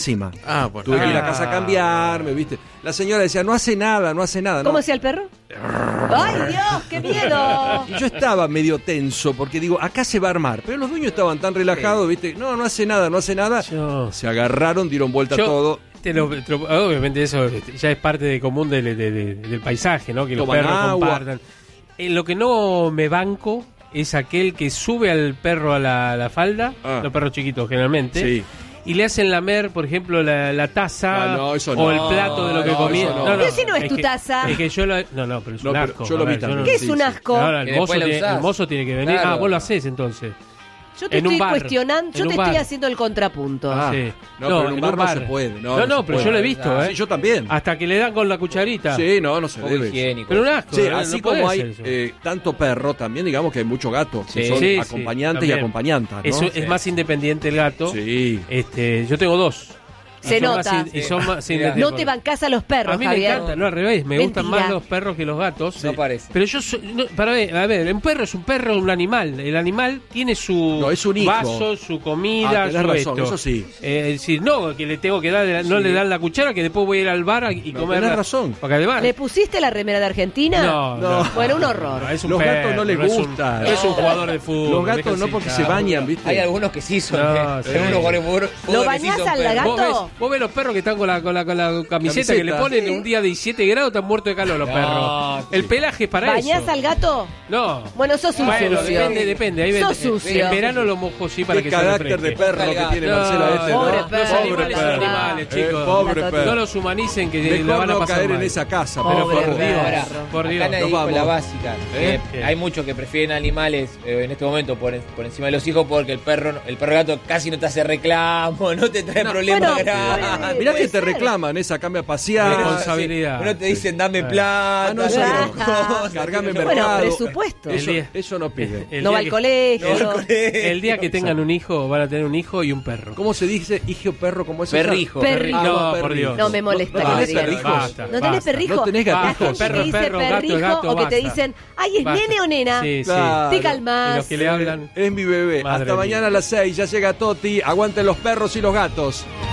encima. Bueno. Tuve que ir a casa a cambiarme, ¿viste? La señora decía, no hace nada. ¿Cómo hacía el perro? ¡Ay, Dios, qué miedo! Y yo estaba medio tenso porque digo, acá se va a armar. Pero los dueños estaban tan relajados, ¿viste? No hace nada. Se agarraron, dieron vuelta todo. Obviamente eso ya es parte común del paisaje, ¿no? Que los Toman perros agua. compartan. Lo que no me banco es aquel que sube al perro a la falda, los perros chiquitos generalmente, Sí. y le hacen lamer, por ejemplo, la taza eso o el plato de lo que comía. eso no. Pero si no es tu taza. Es que yo lo... No, pero es un asco. yo lo vi A ver, también. ¿Qué es un asco? Ahora, Que el mozo, después la usás. el mozo tiene que venir. Claro. Vos lo hacés entonces. Yo te En un estoy bar. cuestionando, yo En te un estoy bar. haciendo el contrapunto. Sí. No, pero en un bar no se puede. No, No, pero se yo lo he puede. visto, Sí, yo también. Hasta que le dan con la cucharita. Sí, no se Poco debe. higiénico. Pero un asco. Sí, no así puede como ser hay eso. tanto perro, también digamos que hay mucho gato, que Sí. son Sí, acompañantes y también. acompañantas, ¿no? Eso es más independiente el gato. Sí. Yo tengo dos. Se Y son nota. más y son más Mira. No te bancás a los perros, A mí Javier. me encanta, no al revés, me gustan Mentira. más los perros que los gatos. No parece. Pero yo a ver, un perro es un perro, un animal. El animal tiene su No, es un hijo. vaso, su comida, Tenés su razón, esto. eso sí. Es decir, no, que le tengo que dar, no le dan la cuchara, que después voy a ir al bar y No, comer. tenés razón. Porque además. ¿Le pusiste la remera de Argentina? No. Bueno, un horror. No, es un Los perro, gatos no les es un- gusta. No es un jugador de fútbol. Los gatos no déjense porque hinchar. se bañan, ¿viste? Hay algunos que sí son. No, sí. Hay unos jugadores fútbol ¿Lo que bañás sí son al perros. gato? Vos ves los perros que están con la camiseta que le ponen sí. un día de 17 grados, están muertos de calor los No, perros. El pelaje es para ¿Bañás eso. al gato? No. Bueno, sos un Bueno, sucio. depende. Ahí Sos sucio. En verano lo mojo sí para Qué que se carácter de refresque. perro que tiene No, Marcela este, pobre ¿no? perro. Los animales son perro. animales, chicos. Pobre No perro. No los humanicen que le Mejor van a no pasar caer mal. en esa casa. Pero Pobre por perro. Dios, Ahora, por Dios. acá nadie Nos dijo vamos. la básica. ¿Qué? Hay muchos que prefieren animales en este momento por encima de los hijos porque el perro gato casi no te hace reclamo, no te trae problemas bueno, graves. Mirá puede que te ser. reclaman esa cambia a pasear. Responsabilidad. Uno te dicen dame plata, no, Claro. Cargame Bueno, mercado. presupuesto. Eso no pide. No va al colegio. El día que tengan un hijo, van a tener un hijo y un perro. ¿Cómo se dice hijo perro? ¿Cómo es eso? Perrijo. Perrijo. Ah, No, perrijo. por Dios. No me molesta ¿No que me tenés digan. perrijos? Basta, ¿No tenés basta. perrijo? No tenés La gatijos. gente Perro, que dice perro, gato, perrijo gato, o que te basta. dicen, ay, ¿es Basta. nene o nena? Sí, sí. Claro. Te Y calmás. los que le hablan. Es mi bebé. Madre Hasta mía. mañana a las 6. Ya llega Toti. Aguanten los perros y los gatos.